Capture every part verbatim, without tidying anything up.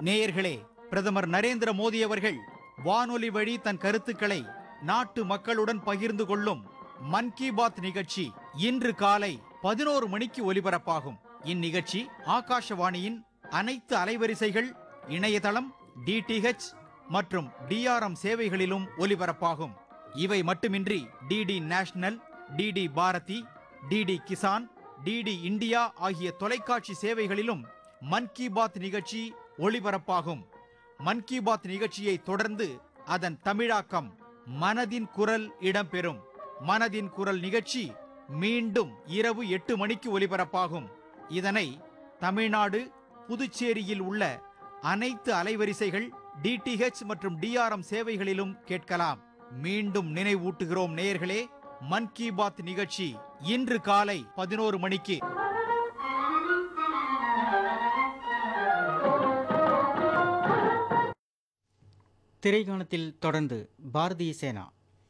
நேயர்களே, பிரதமர் நரேந்திர மோடி அவர்கள் வானொலி வழி தன் கருத்துக்களை நாட்டு மக்களுடன் பகிர்ந்து கொள்ளும் மன் கி பாத் நிகழ்ச்சி இன்று காலை பதினோரு மணிக்கு ஒலிபரப்பாகும். இந்நிகழ்ச்சி ஆகாஷவாணியின் அனைத்து அலைவரிசைகள், இணையதளம், டிடிஹெச் மற்றும் டிஆர்எம் சேவைகளிலும் ஒலிபரப்பாகும். இவை மட்டுமின்றி DD national, DD Bharathi, DD Kisan, DD India ஆகிய தொலைக்காட்சி சேவைகளிலும் மன் கி பாத் நிகழ்ச்சி ஒளிபரப்பாகும். மன் கி பாத் நிகழ்ச்சியை தொடர்ந்து அதன் தமிழாக்கம் மனதின் குரல் இடம்பெறும். மனதின் குரல் நிகழ்ச்சி மீண்டும் இரவு எட்டு மணிக்கு ஒலிபரப்பாகும். இதனை தமிழ்நாடு, புதுச்சேரியில் உள்ள அனைத்து அலைவரிசைகள், டிடிஹெச் மற்றும் டிஆர்எம் சேவைகளிலும் கேட்கலாம். மீண்டும் நினைவூட்டுகிறோம் நேயர்களே, மன் கி பாத் நிகழ்ச்சி இன்று காலை பதினோரு மணிக்கு. திரைக்காணத்தில் தொடர்ந்து பாரதிய சேனா.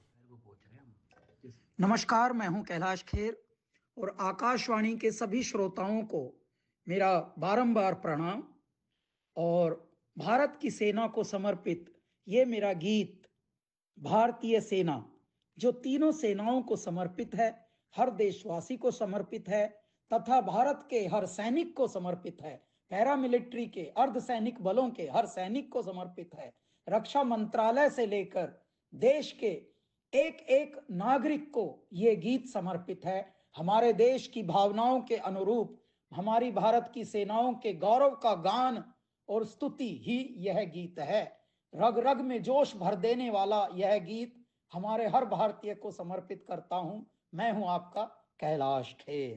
नमस्कार, मैं हूं कैलाश खेर और आकाशवाणी के सभी श्रोताओं को मेरा बारंबार प्रणाम। और भारत की सेना को समर्पित ये मेरा गीत भारतीय सेना, जो तीनों सेनाओं को समर्पित है, हर देशवासी को समर्पित है तथा भारत के हर सैनिक को समर्पित है, पैरामिलिट्री के, अर्धसैनिक बलों के हर सैनिक को समर्पित है, रक्षा मंत्रालय से लेकर देश के एक एक नागरिक को ये गीत समर्पित है। हमारे देश की भावनाओं के अनुरूप हमारी भारत की सेनाओं के गौरव का गान और स्तुति ही यह गीत है। रग रग में जोश भर देने वाला यह गीत हमारे हर भारतीय को समर्पित करता हूं। मैं हूं आपका कैलाश खेर।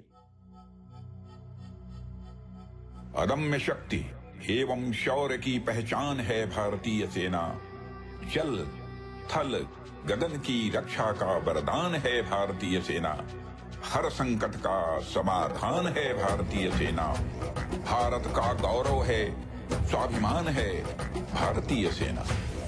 अदम्य शक्ति एवं शौर्य की पहचान है भारतीय सेना। जल, थल, गगन की रक्षा का वरदान है भारतीय सेना। हर संकट का समाधान है भारतीय सेना। भारत का गौरव है, स्वाभिमान है भारतीय सेना।